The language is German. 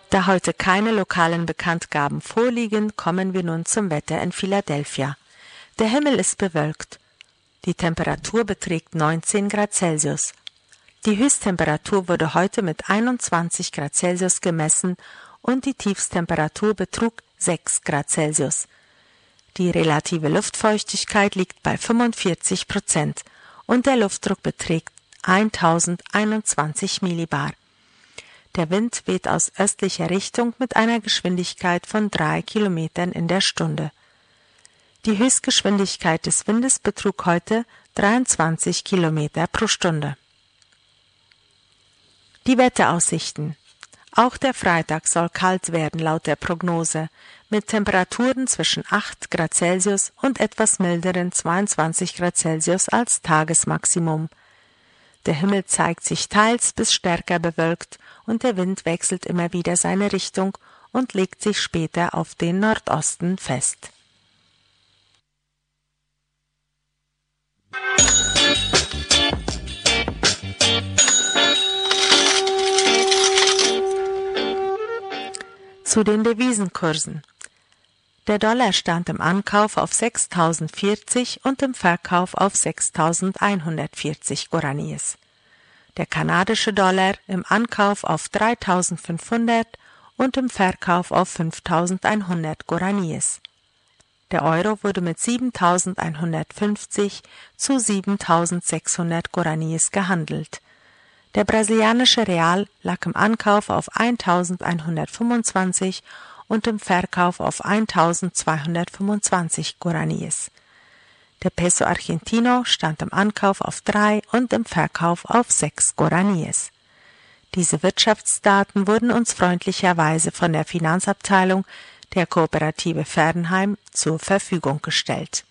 Da heute keine lokalen Bekanntgaben vorliegen, kommen wir nun zum Wetter in Philadelphia. Der Himmel ist bewölkt. Die Temperatur beträgt 19 Grad Celsius. Die Höchsttemperatur wurde heute mit 21 Grad Celsius gemessen und die Tiefsttemperatur betrug 6 Grad Celsius. Die relative Luftfeuchtigkeit liegt bei 45% und der Luftdruck beträgt 1021 Millibar. Der Wind weht aus östlicher Richtung mit einer Geschwindigkeit von 3 Kilometern in der Stunde. Die Höchstgeschwindigkeit des Windes betrug heute 23 Kilometer pro Stunde. Die Wetteraussichten. Auch der Freitag soll kalt werden laut der Prognose, mit Temperaturen zwischen 8 Grad Celsius und etwas milderen 22 Grad Celsius als Tagesmaximum. Der Himmel zeigt sich teils bis stärker bewölkt und der Wind wechselt immer wieder seine Richtung und legt sich später auf den Nordosten fest. Zu den Devisenkursen. Der Dollar stand im Ankauf auf 6.040 und im Verkauf auf 6.140 Guaraníes. Der kanadische Dollar im Ankauf auf 3.500 und im Verkauf auf 5.100 Guaraníes. Der Euro wurde mit 7.150 zu 7.600 Guaraníes gehandelt. Der brasilianische Real lag im Ankauf auf 1.125 und im Verkauf auf 1.225 Guaraníes. Der Peso Argentino stand im Ankauf auf 3 und im Verkauf auf 6 Guaraníes. Diese Wirtschaftsdaten wurden uns freundlicherweise von der Finanzabteilung der Kooperative Fernheim zur Verfügung gestellt.